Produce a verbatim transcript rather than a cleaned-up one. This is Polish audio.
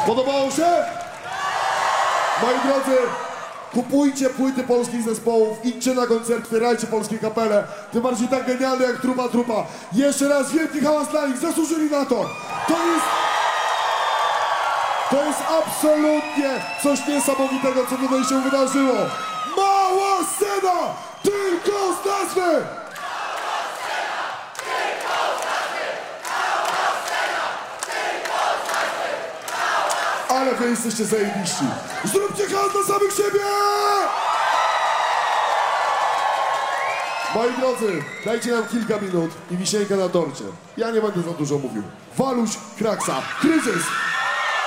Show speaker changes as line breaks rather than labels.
Podobało się? Moi drodzy, kupujcie płyty polskich zespołów, idźcie na koncert, wspierajcie polskie kapele. Tym bardziej tak genialne jak Trupa Trupa. Jeszcze raz wielki hałas dla nich, zasłużyli na to. To jest... To jest absolutnie coś niesamowitego, co tutaj się wydarzyło. Mała scena, tylko z nazwy! Ale wy jesteście zajebiści. Zróbcie hałas dla samych siebie! Moi drodzy, dajcie nam kilka minut i wisienkę na torcie. Ja nie będę za dużo mówił. Waluś, Kraksa, kryzys!